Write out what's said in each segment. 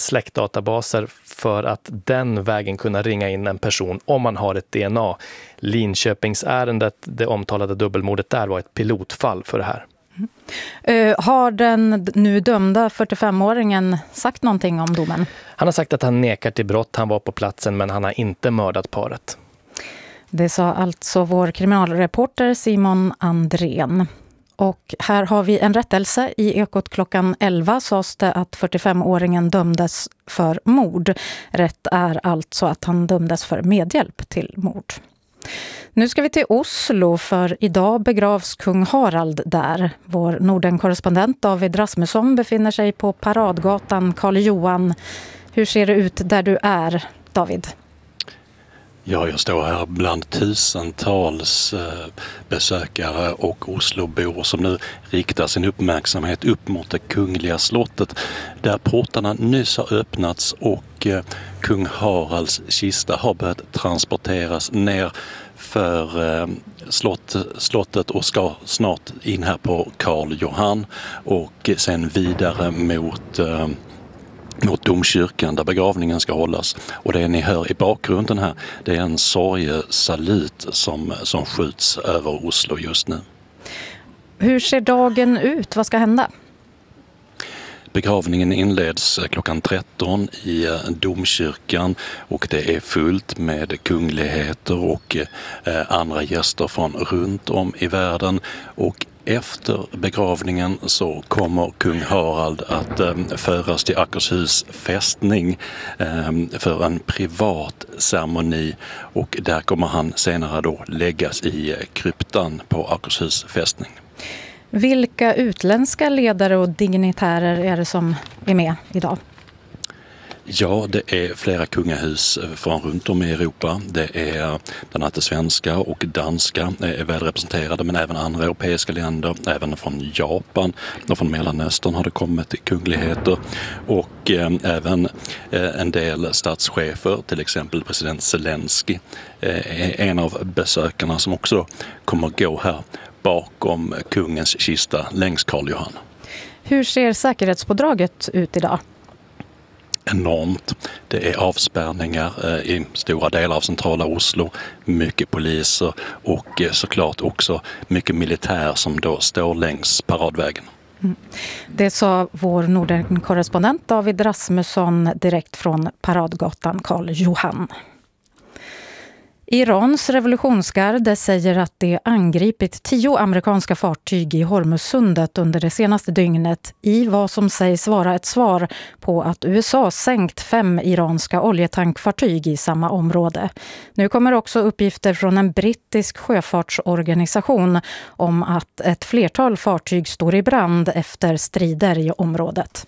släktdatabaser för att den vägen kunna ringa in en person om man har ett DNA. Linköpingsärendet, det omtalade dubbelmordet där, var ett pilotfall för det här. Har den nu dömda 45-åringen sagt någonting om domen? Han har sagt att han nekar till brott, han var på platsen men han har inte mördat paret. Det sa alltså vår kriminalreporter Simon Andrén. Och här har vi en rättelse. I Ekot klockan 11 sades det att 45-åringen dömdes för mord. Rätt är alltså att han dömdes för medhjälp till mord. Nu ska vi till Oslo, för idag begravs kung Harald där. Vår Norden-korrespondent David Rasmusson befinner sig på Paradgatan Karl Johan. Hur ser det ut där du är, David? Ja, jag står här bland tusentals besökare och Oslobor som nu riktar sin uppmärksamhet upp mot det kungliga slottet där portarna nyss har öppnats och kung Haralds kista har börjat transporteras ner för slottet och ska snart in här på Karl Johan och sen vidare mot domkyrkan där begravningen ska hållas. Och det ni hör i bakgrunden här, det är en sorgesalut som skjuts över Oslo just nu. Hur ser dagen ut? Vad ska hända? Begravningen inleds klockan 13 i domkyrkan och det är fullt med kungligheter och andra gäster från runt om i världen. Och efter begravningen så kommer kung Harald att föras till Akershus fästning för en privat ceremoni och där kommer han senare då läggas i kryptan på Akershus fästning. Vilka utländska ledare och dignitärer är det som är med idag? Ja, det är flera kungahus från runt om i Europa. Det är bland annat det svenska och danska är väl representerade, men även andra europeiska länder, även från Japan och från Mellanöstern har det kommit kungligheter och även en del statschefer, till exempel president Zelensky är en av besökarna som också kommer gå här bakom kungens kista längs Karl Johan. Hur ser säkerhetspådraget ut idag? Enormt. Det är avspärrningar i stora delar av centrala Oslo, mycket poliser och såklart också mycket militär som då står längs paradvägen. Det sa vår Norden-korrespondent David Rasmusson direkt från Paradgatan Karl Johan. Irans revolutionsgarde säger att det angripit 10 amerikanska fartyg i Hormuzsundet under det senaste dygnet i vad som sägs vara ett svar på att USA sänkt 5 iranska oljetankfartyg i samma område. Nu kommer också uppgifter från en brittisk sjöfartsorganisation om att ett flertal fartyg står i brand efter strider i området.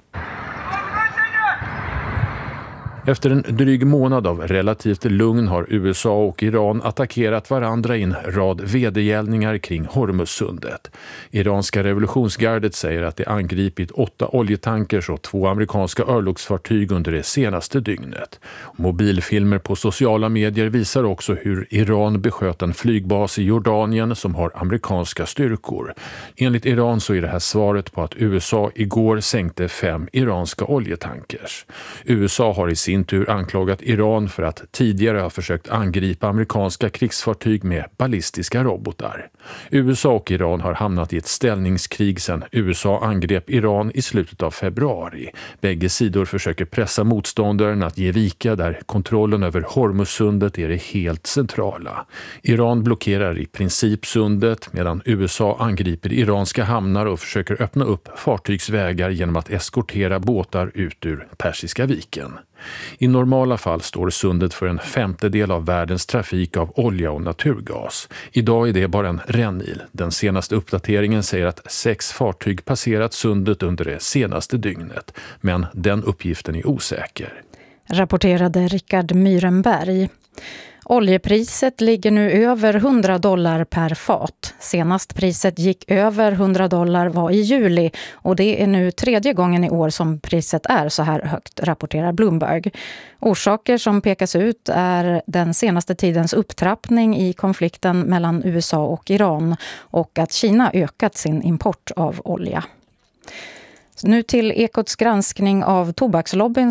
Efter en dryg månad av relativt lugn har USA och Iran attackerat varandra i en rad vedergällningar kring Hormuzsundet. Iranska revolutionsgardet säger att det angripit 8 oljetankers och 2 amerikanska örlogsfartyg under det senaste dygnet. Mobilfilmer på sociala medier visar också hur Iran besköt en flygbas i Jordanien som har amerikanska styrkor. Enligt Iran så är det här svaret på att USA igår sänkte 5 iranska oljetankers. USA har i sin tur anklagat Iran för att tidigare ha försökt angripa amerikanska krigsfartyg med ballistiska robotar. USA och Iran har hamnat i ett ställningskrig sedan USA angrep Iran i slutet av februari. Bägge sidor försöker pressa motståndaren att ge vika där kontrollen över Hormuzsundet är det helt centrala. Iran blockerar i princip sundet medan USA angriper iranska hamnar och försöker öppna upp fartygsvägar genom att eskortera båtar ut ur Persiska viken. I normala fall står sundet för en 1/5 av världens trafik av olja och naturgas. Idag är det bara en rännil. Den senaste uppdateringen säger att 6 fartyg passerat sundet under det senaste dygnet. Men den uppgiften är osäker. Rapporterade Rickard Myrenberg. Oljepriset ligger nu över $100 per fat. Senast priset gick över $100 var i juli och det är nu 3:e gången i år som priset är så här högt, rapporterar Bloomberg. Orsaker som pekas ut är den senaste tidens upptrappning i konflikten mellan USA och Iran och att Kina ökat sin import av olja. Nu till Ekots granskning av tobakslobbyn